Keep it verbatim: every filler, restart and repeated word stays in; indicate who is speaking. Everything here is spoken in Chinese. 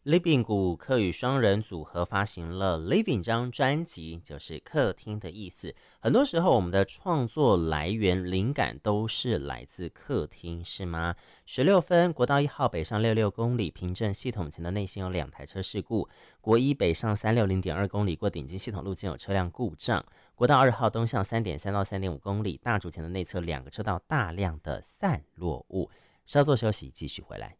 Speaker 1: Living 古客语双人组合发行了 Living 这张专辑，就是客厅的意思。很多时候我们的创作来源灵感都是来自客厅，是吗？十六分，国道一号北上六六公里，平镇系统前的内线有两台车事故；国一北上三六零点二公里，过顶尖系统路径有车辆故障；国道二号东向三点三到三点五公里，大主前的内侧两个车道大量的散落物。稍作休息，继续回来。